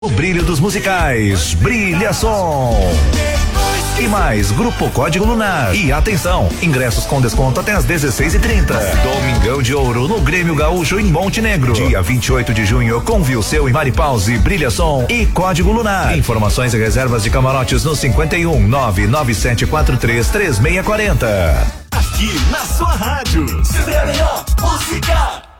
O brilho dos musicais, Brilha Som. E mais, Grupo Código Lunar. E atenção, ingressos com desconto até às 16h30. Domingão de Ouro no Grêmio Gaúcho em Montenegro. Dia 28 de junho com Vilseu e Maripause, Brilha Som e Código Lunar. Informações e reservas de camarotes no 51 99743 3640. Aqui na sua rádio, sempre a melhor música.